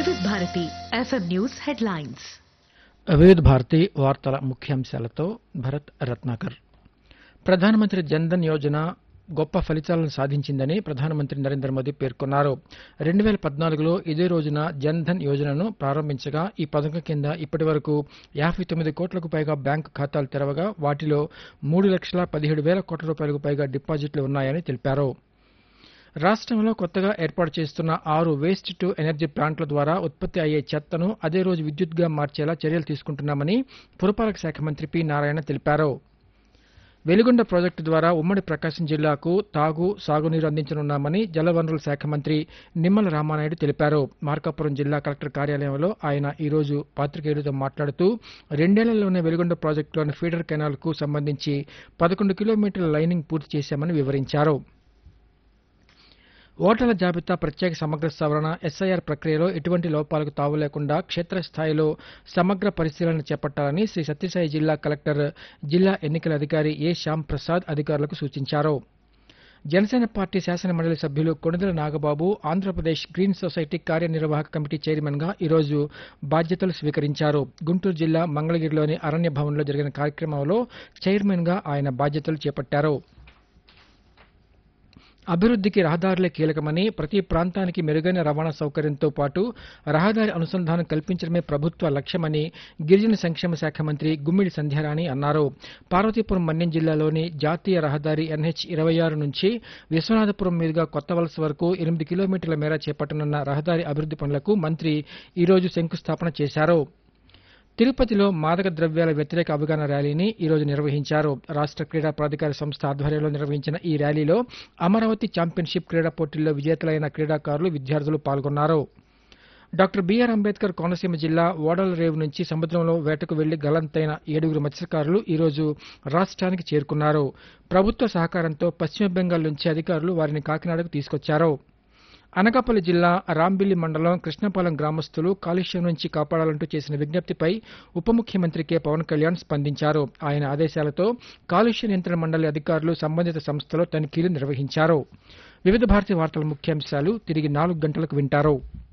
వివిధ Bharati FM news headlines. వివిధ భారతి వార్తల ముఖ్యాంశాలతో భరత్ రత్నాకర్. ప్రధానమంత్రి జన్ధన్ యోజన గొప్ప ఫలితాలను సాధించిందని ప్రధానమంత్రి నరేంద్ర మోదీ పేర్కొన్నారు. 2014లో ఇదే రోజున జన్ధన్ యోజనను ప్రారంభించగా ఈ పథకం కింద ఇప్పటి వరకు 59 కోట్లకు పైగా బ్యాంకు ఖాతాలు తెరవగా వాటిలో 3,17,000 కోట్ల రూపాయలకు పైగా డిపాజిట్లు ఉన్నాయని తెలిపారు. రాష్ట్రంలో కొత్తగా ఏర్పాటు చేస్తున్న 6 వేస్ట్ టు ఎనర్జీ ప్లాంట్ల ద్వారా ఉత్పత్తి అయ్యే చెత్తను అదే రోజు విద్యుత్గా మార్చేలా చర్యలు తీసుకుంటున్నామని పురపాలక శాఖ మంత్రి పి. నారాయణ తెలిపారు. వెలిగొండ ప్రాజెక్టు ద్వారా ఉమ్మడి ప్రకాశం జిల్లాకు తాగు, సాగునీరు అందించనున్నామని జలవనరుల శాఖ మంత్రి నిమ్మల రామానాయుడు తెలిపారు. మార్కాపురం జిల్లా కలెక్టర్ కార్యాలయంలో ఆయన ఈ రోజు పాత్రికేయులతో మాట్లాడుతూ 2 ఏళ్లలోనే వెలిగొండ ప్రాజెక్టులోని ఫీడర్ కెనాల్కు సంబంధించి 11 కిలోమీటర్ల లైనింగ్ పూర్తి చేశామని వివరించారు. ఓటర్ల జాబితా ప్రత్యేక సమగ్ర సవరణ ఎస్ఐఆర్ ప్రక్రియలో ఎటువంటి లోపాలకు తావు లేకుండా క్షేత్రస్థాయిలో సమగ్ర పరిశీలన చేపట్టాలని శ్రీ సత్యసాయి జిల్లా కలెక్టర్, జిల్లా ఎన్నికల అధికారి ఏ శ్యామ్ ప్రసాద్ అధికారులకు సూచించారు. జనసేన పార్టీ శాసనమండలి సభ్యులు కొణిదెల నాగబాబు ఆంధ్రప్రదేశ్ గ్రీన్ సొసైటీ కార్యనిర్వాహక కమిటీ చైర్మన్ గా ఈరోజు బాధ్యతలు స్వీకరించారు. గుంటూరు జిల్లా మంగళగిరిలోని అరణ్య భవన్లో జరిగిన కార్యక్రమంలో చైర్మన్ గా ఆయన బాధ్యతలు చేపట్టారు. అభివృద్ధికి రహదారులే కీలకమని, ప్రతి ప్రాంతానికి మెరుగైన రవాణా సౌకర్యంతో పాటు రహదారి అనుసంధానం కల్పించడమే ప్రభుత్వ లక్ష్యమని గిరిజన సంక్షేమ శాఖ మంత్రి గుమ్మిడి సంధ్యారాణి అన్నారు. పార్వతీపురం మన్యం జిల్లాలోని జాతీయ రహదారి NH 26 నుంచి విశ్వనాథపురం మీదుగా కొత్తవలస వరకు 8 కిలోమీటర్ల మేర చేపట్టనున్న రహదారి అభివృద్ధి పనులకు మంత్రి ఈరోజు శంకుస్థాపన చేశారు. తిరుపతిలో మాదక ద్రవ్యాల వ్యతిరేక అవగాహన ర్యాలీని ఈరోజు నిర్వహించారు. రాష్ట్ర క్రీడా ప్రాధికార సంస్థ ఆధ్వర్యంలో నిర్వహించిన ఈ ర్యాలీలో అమరావతి ఛాంపియన్షిప్ క్రీడా పోటీల్లో విజేతలైన క్రీడాకారులు, విద్యార్థులు పాల్గొన్నారు. డాక్టర్ బిఆర్ అంబేద్కర్ కోనసీమ జిల్లా ఓడల రేవు నుంచి సముద్రంలో వేటకు వెళ్లి గల్లంతైన 7 మత్స్యకారులు ఈరోజు రాష్ట్రానికి చేరుకున్నారు. ప్రభుత్వ సహకారంతో పశ్చిమ బెంగాల్ నుంచి అధికారులు వారిని కాకినాడకు తీసుకొచ్చారు. అనకాపల్లి జిల్లా రాంబిల్లి మండలం కృష్ణపాలెం గ్రామస్తులు కాలుష్యం నుంచి కాపాడాలంటూ చేసిన విజ్ఞప్తిపై ఉప ముఖ్యమంత్రి కె. పవన్ కళ్యాణ్ స్పందించారు. ఆయన ఆదేశాలతో కాలుష్య నియంత్రణ మండలి అధికారులు సంబంధిత సంస్థలో తనిఖీలు నిర్వహించారు. వివిధ భారతి వార్తల ముఖ్యాంశాలు తిరిగి 4 గంటలకు వింటారు.